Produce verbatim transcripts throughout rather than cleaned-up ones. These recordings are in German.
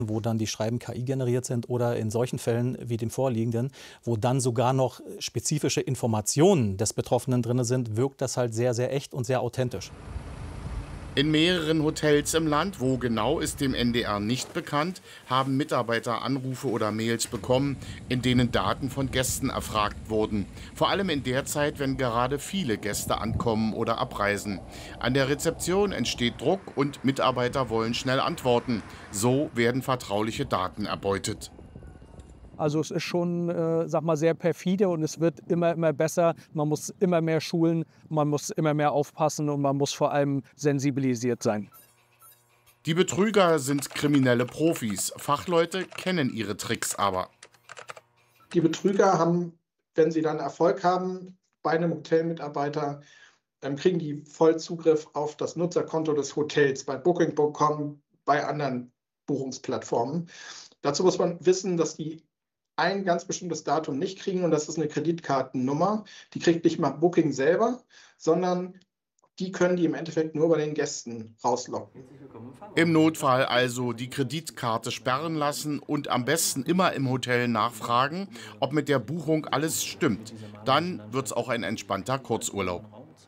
wo dann die Schreiben K I generiert sind oder in solchen Fällen wie dem vorliegenden, wo dann sogar noch spezifische Informationen des Betroffenen drin sind, wirkt das halt sehr, sehr echt und sehr authentisch. In mehreren Hotels im Land, wo genau ist dem N D R nicht bekannt, haben Mitarbeiter Anrufe oder Mails bekommen, in denen Daten von Gästen erfragt wurden. Vor allem in der Zeit, wenn gerade viele Gäste ankommen oder abreisen. An der Rezeption entsteht Druck und Mitarbeiter wollen schnell antworten. So werden vertrauliche Daten erbeutet. Also es ist schon, äh, sag mal, sehr perfide und es wird immer, immer besser. Man muss immer mehr schulen, man muss immer mehr aufpassen und man muss vor allem sensibilisiert sein. Die Betrüger sind kriminelle Profis. Fachleute kennen ihre Tricks aber. Die Betrüger haben, wenn sie dann Erfolg haben bei einem Hotelmitarbeiter, dann kriegen die voll Zugriff auf das Nutzerkonto des Hotels bei Booking Punkt com, bei anderen Buchungsplattformen. Dazu muss man wissen, dass die ein ganz bestimmtes Datum nicht kriegen und das ist eine Kreditkartennummer. Die kriegt nicht mal Booking selber, sondern die können die im Endeffekt nur bei den Gästen rauslocken. Im Notfall also die Kreditkarte sperren lassen und am besten immer im Hotel nachfragen, ob mit der Buchung alles stimmt. Dann wird's auch ein entspannter Kurzurlaub.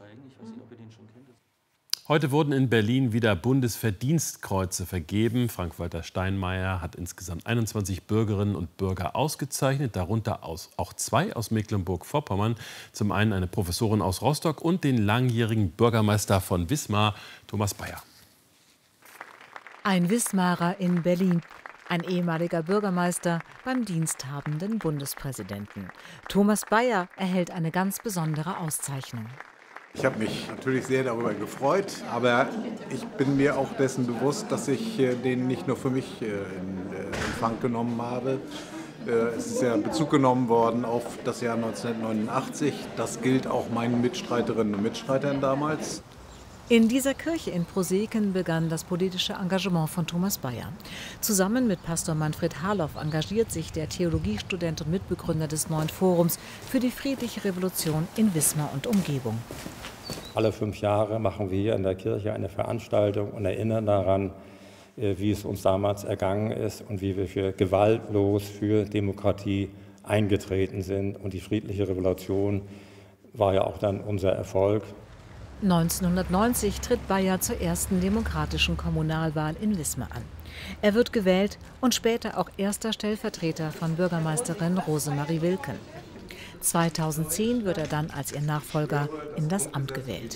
Heute wurden in Berlin wieder Bundesverdienstkreuze vergeben. Frank-Walter Steinmeier hat insgesamt einundzwanzig Bürgerinnen und Bürger ausgezeichnet, darunter auch zwei aus Mecklenburg-Vorpommern. Zum einen eine Professorin aus Rostock und den langjährigen Bürgermeister von Wismar, Thomas Bayer. Ein Wismarer in Berlin. Ein ehemaliger Bürgermeister beim diensthabenden Bundespräsidenten. Thomas Bayer erhält eine ganz besondere Auszeichnung. Ich habe mich natürlich sehr darüber gefreut, aber ich bin mir auch dessen bewusst, dass ich den nicht nur für mich in Empfang genommen habe. Es ist ja Bezug genommen worden auf das Jahr neunzehnhundertneunundachtzig. Das gilt auch meinen Mitstreiterinnen und Mitstreitern damals. In dieser Kirche in Proseken begann das politische Engagement von Thomas Bayer. Zusammen mit Pastor Manfred Harloff engagiert sich der Theologiestudent und Mitbegründer des Neuen Forums für die friedliche Revolution in Wismar und Umgebung. Alle fünf Jahre machen wir hier in der Kirche eine Veranstaltung und erinnern daran, wie es uns damals ergangen ist und wie wir für gewaltlos für Demokratie eingetreten sind. Und die friedliche Revolution war ja auch dann unser Erfolg. neunzehnhundertneunzig tritt Bayer zur ersten demokratischen Kommunalwahl in Wismar an. Er wird gewählt und später auch erster Stellvertreter von Bürgermeisterin Rosemarie Wilken. zweitausendzehn wird er dann als ihr Nachfolger in das Amt gewählt.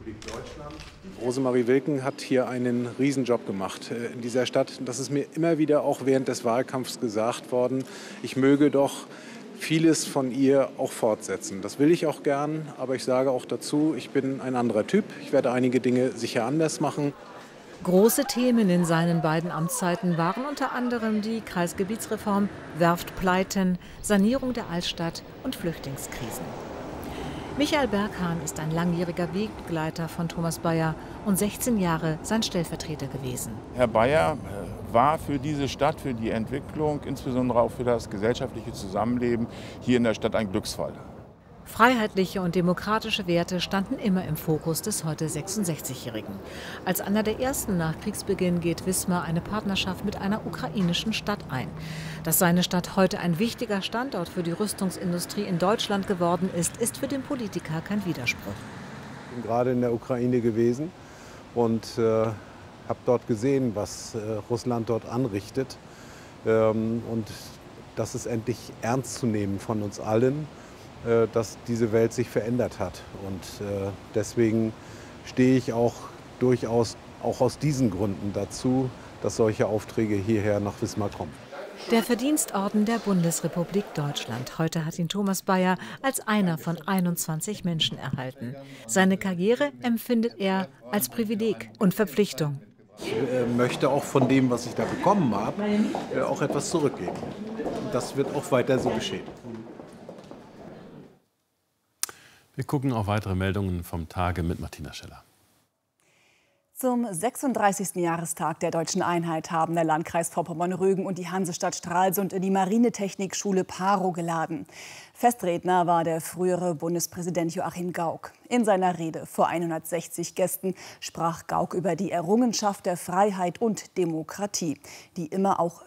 Rosemarie Wilken hat hier einen Riesenjob gemacht in dieser Stadt. Das ist mir immer wieder auch während des Wahlkampfs gesagt worden. Ich möge doch vieles von ihr auch fortsetzen. Das will ich auch gern, aber ich sage auch dazu, ich bin ein anderer Typ. Ich werde einige Dinge sicher anders machen. Große Themen in seinen beiden Amtszeiten waren unter anderem die Kreisgebietsreform, Werftpleiten, Sanierung der Altstadt und Flüchtlingskrisen. Michael Berghahn ist ein langjähriger Wegbegleiter von Thomas Bayer und sechzehn Jahre sein Stellvertreter gewesen. Herr Bayer war für diese Stadt, für die Entwicklung, insbesondere auch für das gesellschaftliche Zusammenleben hier in der Stadt ein Glücksfall. Freiheitliche und demokratische Werte standen immer im Fokus des heute sechsundsechzigjährigen. Als einer der ersten nach Kriegsbeginn geht Wismar eine Partnerschaft mit einer ukrainischen Stadt ein. Dass seine Stadt heute ein wichtiger Standort für die Rüstungsindustrie in Deutschland geworden ist, ist für den Politiker kein Widerspruch. Ich bin gerade in der Ukraine gewesen und äh, habe dort gesehen, was äh, Russland dort anrichtet. Ähm, und das ist endlich ernst zu nehmen von uns allen, dass diese Welt sich verändert hat. Und äh, deswegen stehe ich auch durchaus auch aus diesen Gründen dazu, dass solche Aufträge hierher nach Wismar kommen. Der Verdienstorden der Bundesrepublik Deutschland. Heute hat ihn Thomas Bayer als einer von einundzwanzig Menschen erhalten. Seine Karriere empfindet er als Privileg und Verpflichtung. Ich äh, möchte auch von dem, was ich da bekommen habe, äh, auch etwas zurückgeben. Und das wird auch weiter so geschehen. Wir gucken auf weitere Meldungen vom Tage mit Martina Scheller. Zum sechsunddreißigsten Jahrestag der deutschen Einheit haben der Landkreis Vorpommern-Rügen und die Hansestadt Stralsund in die Marinetechnikschule Parow geladen. Festredner war der frühere Bundespräsident Joachim Gauck. In seiner Rede vor hundertsechzig Gästen sprach Gauck über die Errungenschaft der Freiheit und Demokratie, die immer auch